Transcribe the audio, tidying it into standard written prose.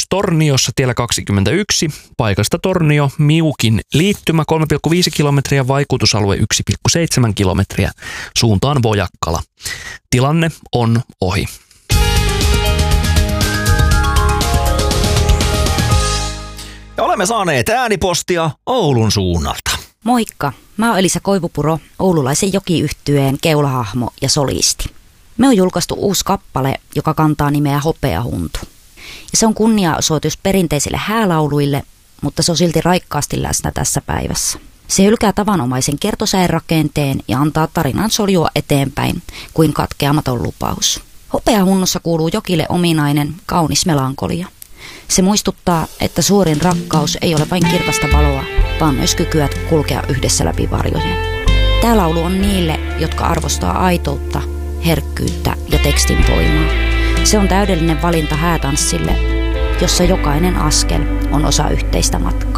Torniossa tiellä 21, paikasta Tornio, Miukin liittymä 3,5 kilometriä, vaikutusalue 1,7 kilometriä, suuntaan Vojakkala. Tilanne on ohi. Ja olemme saaneet äänipostia Oulun suunnalta. Moikka, mä oon Elisa Koivupuro, oululaisen jokiyhtyeen keulahahmo ja solisti. Me on julkaistu uusi kappale, joka kantaa nimeä Hopeahuntu. Ja se on kunniaosoitus perinteisille häälauluille, mutta se on silti raikkaasti läsnä tässä päivässä. Se hylkää tavanomaisen kertosäen rakenteen ja antaa tarinan soljua eteenpäin kuin katkeamaton lupaus. Hopeahunnussa kuuluu jokille ominainen kaunis melankolia. Se muistuttaa, että suurin rakkaus ei ole vain kirkasta valoa, vaan myös kykyä kulkea yhdessä läpi varjojen. Tämä laulu on niille, jotka arvostaa aitoutta, herkkyyttä ja tekstin voimaa. Se on täydellinen valinta häätanssille, jossa jokainen askel on osa yhteistä matkaa.